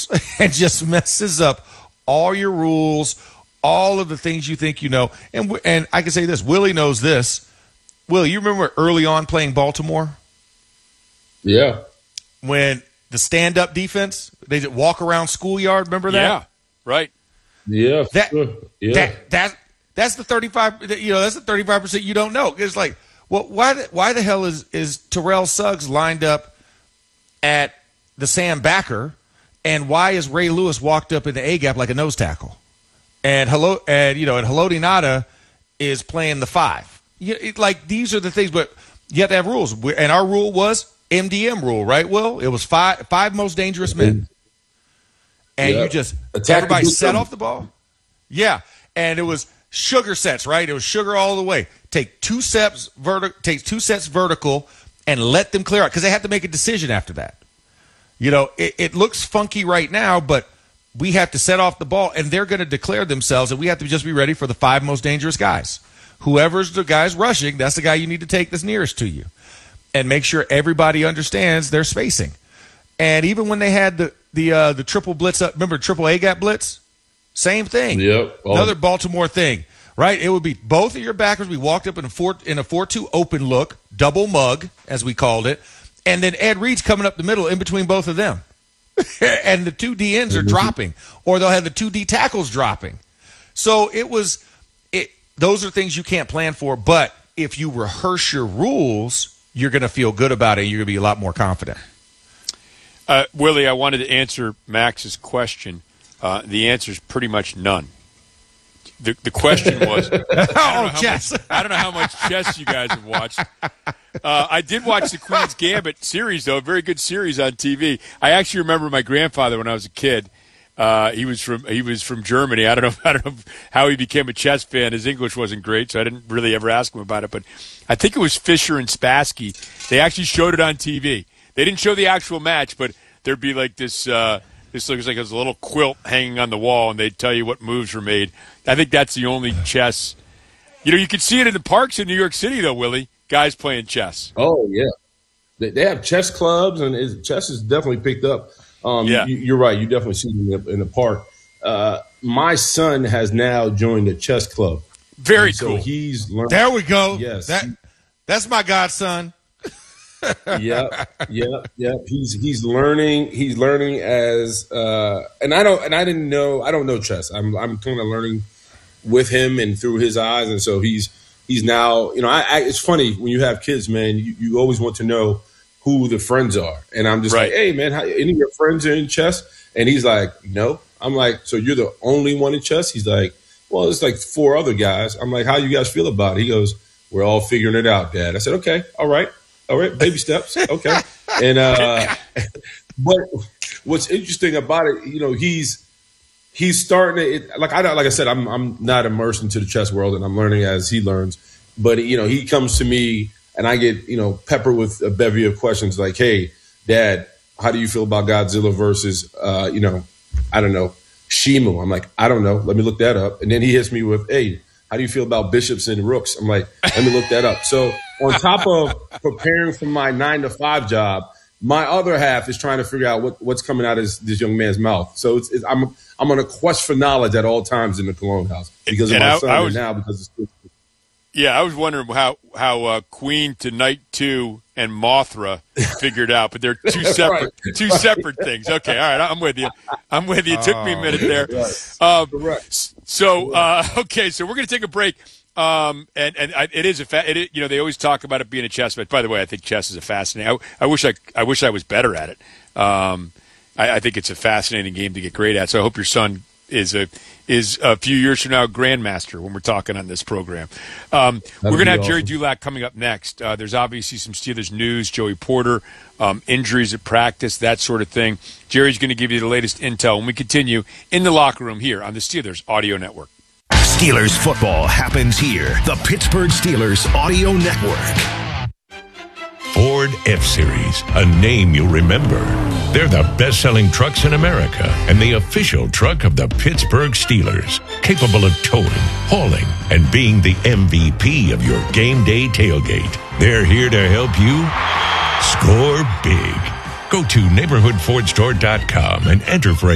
rules and just messes up all your rules, all of the things you think you know. And I can say this, Willie knows this. Willie, you remember early on playing Baltimore? Yeah. When the stand-up defense, they just walk around schoolyard, remember that? Yeah, right. Yeah. That's the 35, that's the 35% you don't know. It's like, well, why the hell is Terrell Suggs lined up at the Sam Backer, and why is Ray Lewis walked up in the A-gap like a nose tackle? And Haloti Ngata is playing the 5. These are the things, but you have to have rules. And our rule was MDM rule, right, Will? It was five most dangerous men. And you just, everybody set off the ball. Yeah, and it was sugar sets, right? It was sugar all the way. Take 2 sets vertical and let them clear out, because they have to make a decision after that. It looks funky right now, but we have to set off the ball, and they're going to declare themselves, and we have to just be ready for the 5 most dangerous guys. Whoever's the guy's rushing, that's the guy you need to take that's nearest to you. And make sure everybody understands their spacing. And even when they had the triple blitz up, remember triple A-gap blitz? Same thing. Yep. Another Baltimore thing, right? It would be both of your backers. We walked up in a 4-2 open look, double mug, as we called it. And then Ed Reed's coming up the middle in between both of them. And the 2 DNs are dropping, or they'll have the 2 D tackles dropping. So those are things you can't plan for, but if you rehearse your rules, you're going to feel good about it. You're going to be a lot more confident. Willie, I wanted to answer Max's question. The answer is pretty much none. The question was, I don't know how much chess you guys have watched. I did watch the Queen's Gambit series, though, a very good series on TV. I actually remember my grandfather when I was a kid. He was from Germany. I don't know how he became a chess fan. His English wasn't great, so I didn't really ever ask him about it. But I think it was Fischer and Spassky. They actually showed it on TV. They didn't show the actual match, but there'd be like this. This looks like a little quilt hanging on the wall, and they'd tell you what moves were made. I think that's the only chess. You can see it in the parks in New York City, though, Willie. Guys playing chess. Oh yeah, they have chess clubs, and chess is definitely picked up. You're right. You definitely see them in the park. My son has now joined a chess club. Very cool. So he's learned. There we go. Yes, that's my godson. Yeah. He's learning. He's learning as and I don't know chess. I'm kind of learning with him and through his eyes, and so he's now. It's funny when you have kids, man. You always want to know who the friends are, and I'm just like, hey, man, any of your friends are in chess? And he's like, no. I'm like, so you're the only one in chess? He's like, well, it's like 4 other guys. I'm like, how you guys feel about it? He goes, we're all figuring it out, Dad. I said, okay, all right, baby steps, okay. And but what's interesting about it, he's starting to like I said, I'm not immersed into the chess world, and I'm learning as he learns. But he comes to me, and I get peppered with a bevy of questions like, hey, Dad, how do you feel about Godzilla versus I don't know, Shimu? I'm like, I don't know. Let me look that up. And then he hits me with, hey, how do you feel about bishops and rooks? I'm like, let me look that up. So on top of preparing for my 9-to-5 job, my other half is trying to figure out what's coming out of this young man's mouth. So I'm on a quest for knowledge at all times in the Cologne house because of my son, and now because it's. Yeah, I was wondering how Queen to Knight 2 and Mothra figured out, but they're two separate two separate things. Okay, all right, I'm with you. It took me a minute there. Correct. So we're going to take a break. It is they always talk about it being a chess match. By the way, I think chess is a fascinating. I wish I was better at it. I think it's a fascinating game to get great at. So I hope your son is a few years from now grandmaster when we're talking on this program. We're going to have Jerry Dulac coming up next. There's obviously some Steelers news, Joey Porter, injuries at practice, that sort of thing. Jerry's going to give you the latest intel when we continue in the locker room here on the Steelers Audio Network. Steelers football happens here. The Pittsburgh Steelers Audio Network. Ford F-Series, a name you'll remember. They're the best-selling trucks in America and the official truck of the Pittsburgh Steelers, capable of towing, hauling, and being the MVP of your game day tailgate. They're here to help you score big. Go to neighborhoodfordstore.com and enter for a